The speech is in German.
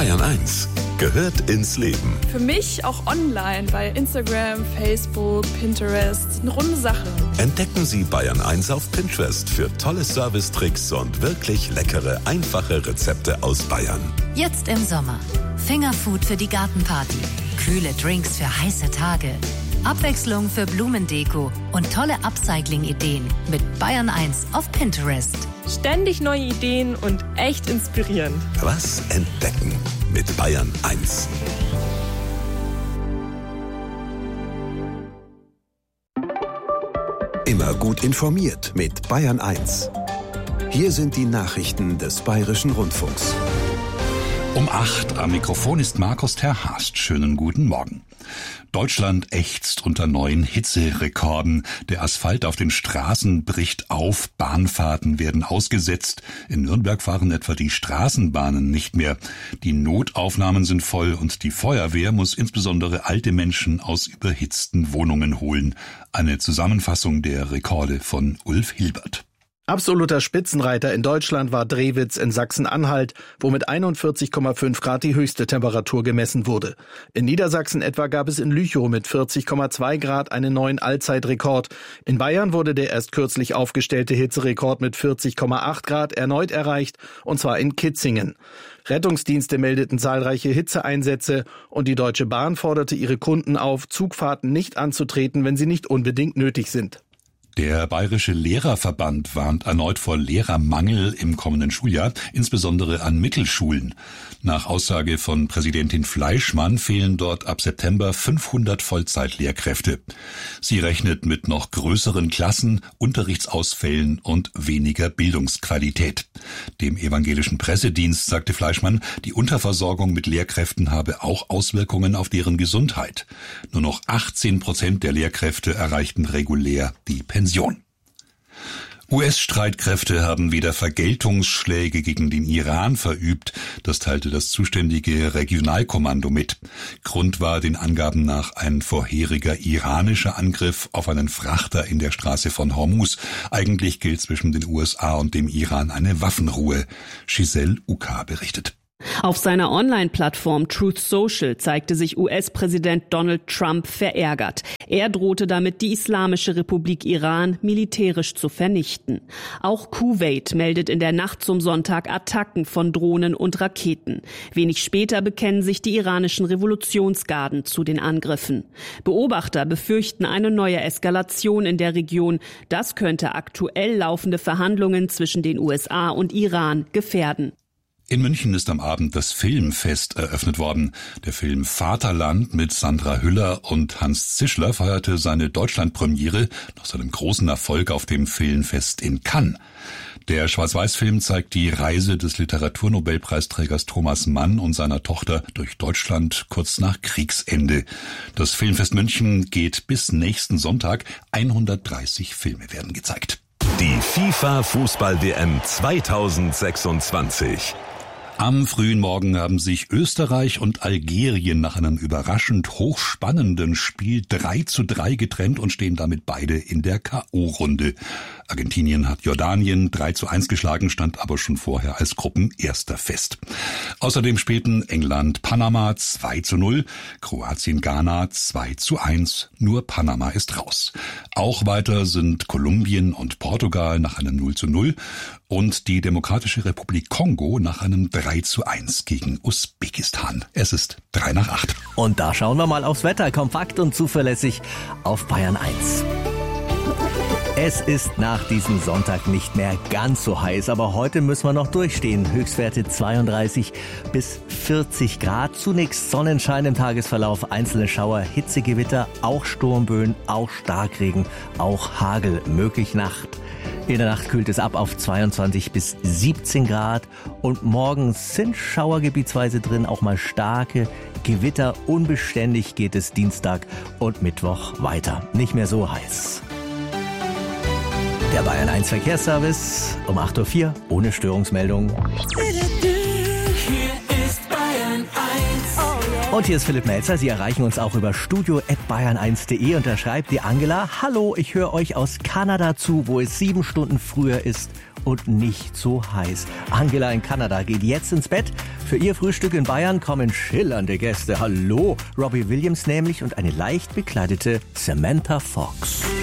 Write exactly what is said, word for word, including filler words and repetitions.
Bayern eins gehört ins Leben. Für mich auch online bei Instagram, Facebook, Pinterest. Eine runde Sache. Entdecken Sie Bayern eins auf Pinterest für tolle Servicetricks und wirklich leckere, einfache Rezepte aus Bayern. Jetzt im Sommer. Fingerfood für die Gartenparty. Kühle Drinks für heiße Tage. Abwechslung für Blumendeko und tolle Upcycling-Ideen mit Bayern eins auf Pinterest. Ständig neue Ideen und echt inspirierend. Was entdecken mit Bayern eins. Immer gut informiert mit Bayern eins. Hier sind die Nachrichten des Bayerischen Rundfunks. Um acht am Mikrofon ist Markus Terhast. Schönen guten Morgen. Deutschland ächzt unter neuen Hitzerekorden. Der Asphalt auf den Straßen bricht auf, Bahnfahrten werden ausgesetzt. In Nürnberg fahren etwa die Straßenbahnen nicht mehr. Die Notaufnahmen sind voll und die Feuerwehr muss insbesondere alte Menschen aus überhitzten Wohnungen holen. Eine Zusammenfassung der Rekorde von Ulf Hilbert. Absoluter Spitzenreiter in Deutschland war Drewitz in Sachsen-Anhalt, wo mit einundvierzig Komma fünf Grad die höchste Temperatur gemessen wurde. In Niedersachsen etwa gab es in Lüchow mit vierzig Komma zwei Grad einen neuen Allzeitrekord. In Bayern wurde der erst kürzlich aufgestellte Hitzerekord mit vierzig Komma acht Grad erneut erreicht, und zwar in Kitzingen. Rettungsdienste meldeten zahlreiche Hitzeeinsätze und die Deutsche Bahn forderte ihre Kunden auf, Zugfahrten nicht anzutreten, wenn sie nicht unbedingt nötig sind. Der Bayerische Lehrerverband warnt erneut vor Lehrermangel im kommenden Schuljahr, insbesondere an Mittelschulen. Nach Aussage von Präsidentin Fleischmann fehlen dort ab September fünfhundert Vollzeitlehrkräfte. Sie rechnet mit noch größeren Klassen, Unterrichtsausfällen und weniger Bildungsqualität. Dem evangelischen Pressedienst sagte Fleischmann, die Unterversorgung mit Lehrkräften habe auch Auswirkungen auf deren Gesundheit. Nur noch achtzehn Prozent der Lehrkräfte erreichten regulär die Pension. U S-Streitkräfte haben wieder Vergeltungsschläge gegen den Iran verübt. Das teilte das zuständige Regionalkommando mit. Grund war den Angaben nach ein vorheriger iranischer Angriff auf einen Frachter in der Straße von Hormuz. Eigentlich gilt zwischen den U S A und dem Iran eine Waffenruhe. Giselle Uka berichtet. Auf seiner Online-Plattform Truth Social zeigte sich U S-Präsident Donald Trump verärgert. Er drohte damit, die Islamische Republik Iran militärisch zu vernichten. Auch Kuwait meldet in der Nacht zum Sonntag Attacken von Drohnen und Raketen. Wenig später bekennen sich die iranischen Revolutionsgarden zu den Angriffen. Beobachter befürchten eine neue Eskalation in der Region. Das könnte aktuell laufende Verhandlungen zwischen den U S A und Iran gefährden. In München ist am Abend das Filmfest eröffnet worden. Der Film Vaterland mit Sandra Hüller und Hans Zischler feierte seine Deutschlandpremiere nach seinem großen Erfolg auf dem Filmfest in Cannes. Der Schwarz-Weiß-Film zeigt die Reise des Literaturnobelpreisträgers Thomas Mann und seiner Tochter durch Deutschland kurz nach Kriegsende. Das Filmfest München geht bis nächsten Sonntag. hundertdreißig Filme werden gezeigt. Die FIFA-Fußball-W M zweitausendsechsundzwanzig. Am frühen Morgen haben sich Österreich und Algerien nach einem überraschend hochspannenden Spiel drei zu drei getrennt und stehen damit beide in der K O-Runde. Argentinien hat Jordanien drei zu eins geschlagen, stand aber schon vorher als Gruppenerster fest. Außerdem spielten England Panama zwei zu null, Kroatien Ghana zwei zu eins, nur Panama ist raus. Auch weiter sind Kolumbien und Portugal nach einem null zu null und die Demokratische Republik Kongo nach einem drei zu eins gegen Usbekistan. Es ist drei nach acht. Und da schauen wir mal aufs Wetter, kompakt und zuverlässig auf Bayern eins. Es ist nach diesem Sonntag nicht mehr ganz so heiß, aber heute müssen wir noch durchstehen. Höchstwerte zweiunddreißig bis vierzig Grad. Zunächst Sonnenschein im Tagesverlauf, einzelne Schauer, Hitzegewitter, auch Sturmböen, auch Starkregen, auch Hagel möglich Nacht. In der Nacht kühlt es ab auf zweiundzwanzig bis siebzehn Grad und morgens sind Schauer gebietsweise drin, auch mal starke Gewitter. Unbeständig geht es Dienstag und Mittwoch weiter. Nicht mehr so heiß. Der Bayern eins Verkehrsservice um acht Uhr vier ohne Störungsmeldung. Hier ist Bayern eins. Und Und hier ist Philipp Melzer. Sie erreichen uns auch über studio at bayern eins punkt de und da schreibt die Angela: Hallo, ich höre euch aus Kanada zu, wo es sieben Stunden früher ist und nicht so heiß. Angela in Kanada geht jetzt ins Bett. Für ihr Frühstück in Bayern kommen schillernde Gäste. Hallo, Robbie Williams nämlich und eine leicht bekleidete Samantha Fox.